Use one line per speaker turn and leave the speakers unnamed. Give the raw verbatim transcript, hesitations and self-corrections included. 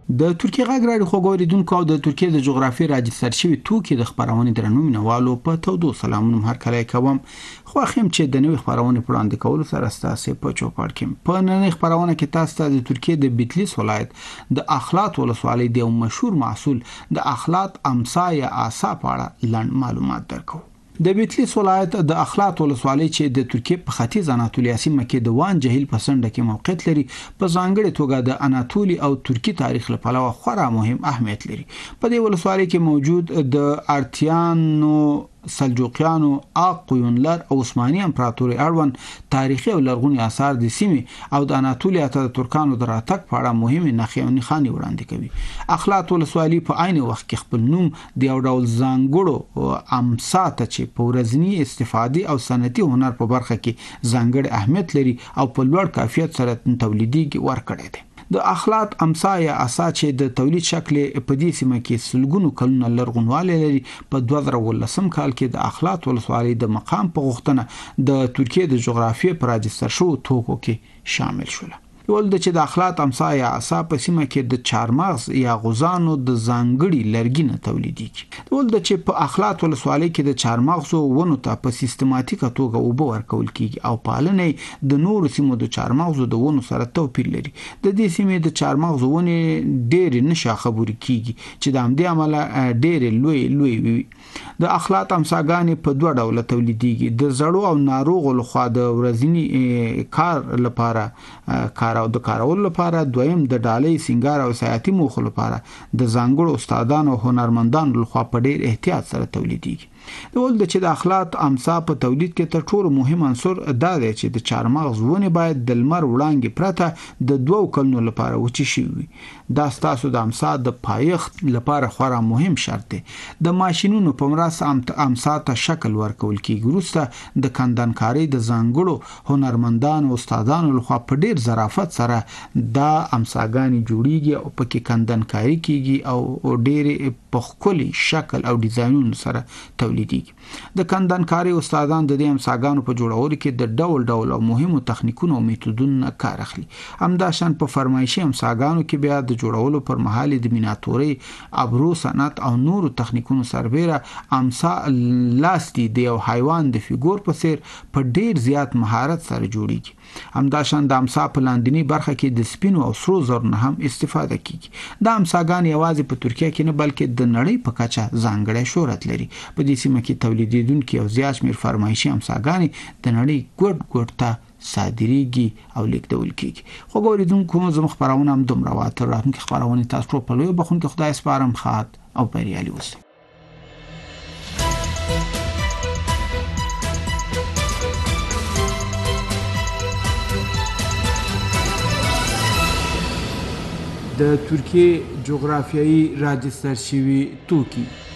د ترکیه غږ راډیو خوږو اوریدونکو او د ترکیه د جغرافیې راجستر شوي توکي د خبرونې درنو مینوالو په تودو سلامونه هرکلی کوم. خو اخیم چې د نوې خبرونې په وړاندې کولو سره ستاسو په چوپړ کې په نننۍ خبرونه کې تاسو ته د ترکیه د بیتلیس ولایت د اخلاط ولسوالۍ د یو مشهور محصول د اخلاط امسا یا آسا په اړه لنډ معلومات درکو. د بیتلیس ولایت د اخلاط ولسوالۍ چې د ترکیه په ختیځ اناتولیا سیمه کې د وان جهیل په څنډه کې موقعیت لري په ځانګړې توګه د اناتولي او ترکی تاریخ له پلوه خورا مهم اهمیت لري. په دې ولسوالۍ کې موجود د ارتیانو سلجوقیانو اقویونلر او عثماني امپراتوري اړوند تاریخي او لرغوني آثار د سیمې او د اناتولیا ته د ترکانو د راتګ په اړه مهمه نښې او نښانې وړاندې کوي. اخلاط ولسوالۍ په عین وخت کې خپل نوم د یو ډول ځانګړو امسا ته چې په ورځني استفادې او صنعتي هنر په برخه کې ځانګړی اهمیت لري او په لوړ کیفیت سره تولیدېږي ورکړی دی. د اخلاط امسا یا آسا چې د تولید شکل په دې سیمه کې سلګونو کلونه لرغونوالی لري په دوه زره ولسم کال کې د اخلاط ولسوالۍ د مقام په غوښتنه د ترکیه د جغرافیې په راجستر شوو توکو کې شامل شوله. ول د چې د اخلاط امسا یا آسا په سیمه کې د چارمغز یا غوزانو د ځانګړي لرګي نه تولیدېږي. ول د چې په اخلاط ولسوالۍ کې د چارمغزو ونو ته په سیستماتیکه توګه اوبه ورکول کیږي او پالنه د نورو سیمو د چارمغزو د ونو سره توپیر لري. د دې سیمې د چارمغزو ونې ډېر نشه خبرې کیږي چې د همدې امله ډېر لوی لوی وي. د اخلاط امساګانې په دوه ډوله تولیدېږي، د زړو او ناروغو لخوا د ورځني کار لپاره کار او د کارولو لپاره، دویم د ډالۍ سنگار او سیاحتي موخو لپاره د ځانګړو استادانو او هنرمندانو لخوا په ډېر احتیاط سره تولیدېږي. ول د چې د اخلاط امسا په تولید کې تر ټولو مهم عنصر دا دی چې د چارمغز ونې باید د لمر وړانګې پرته د دوو کلونو لپاره وچې شوي وي. دا ستاسو د امسا د پایښت لپاره خورا مهم شرط دی. د ماشینونو په مرسته امسا ته شکل ورکول کیږي. وروسته د کندنکارۍ د ځانګړو هنرمندانو او استادانو لخوا په ډېر ظرافت سره دا امساګانې جوړیږي او پکې کندنکاري کیږي او ډېر په ښکلي شکل او ډیزاینونو سره تولیدېږي. د کندنکارۍ استادان د دې امساګانو په جوړولو کې د ډول ډول او مهمو تخنیکونو او میتودونو کار اخلي. همداشان په فرمایشي امساګانو کې بیا د جوړولو پر مهال د میناتورۍ، ابرو صنعت او نورو تخنیکونو سربیره امسا لاستي د یو حیوان د فیګور په څیر په ډېر زیات مهارت سره جوړیږي. همداشان د امسا په لاندنی برخه کې د سپینو او سرو زرو نه هم استفاده کیږي. دا امساګان یوازې په ترکیه کې نه بلکې د نړۍ په کچه ځانګړی شهرت لري. په دې سیمه کې تولیدېدونکي او زیات شمېر فرمایشي امساګانې د نړۍ ګوټ ګوټ ته صادریږي او لیږدول کیږي. خو اوریدونکو زموږ خبرونه هم دومره وه. تر راتلونکي خبرونې تاسو ټول په لویو بخښونکي خدای سپارم. ښاد او بریالي اوسئ. د ترکیه جغرافیایي راجستر شوي توکي